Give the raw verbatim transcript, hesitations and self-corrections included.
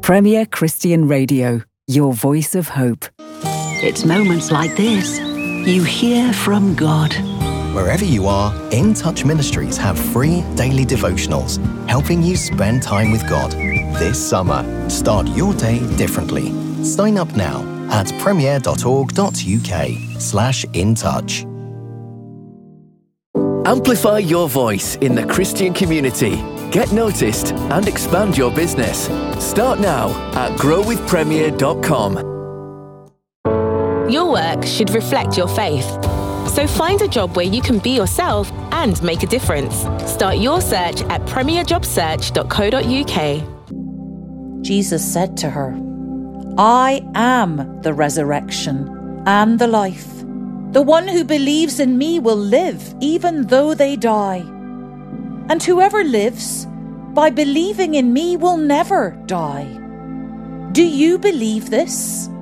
Premier Christian Radio, your voice of hope. It's moments like this you hear from God. Wherever you are, In Touch Ministries have free daily devotionals, helping you spend time with God. This summer, start your day differently. Sign up now at premier.org.uk slash in touch. Amplify your voice in the Christian community. Get noticed and expand your business. Start now at grow with premier dot com. Your work should reflect your faith. So find a job where you can be yourself and make a difference. Start your search at premier job search dot co dot uk. Jesus said to her, I am the resurrection and the life. The one who believes in me will live even though they die. And whoever lives by believing in me will never die. Do you believe this?